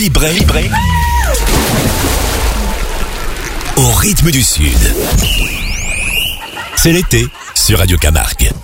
vibrer au rythme du Sud. C'est l'été sur Radio Camargue.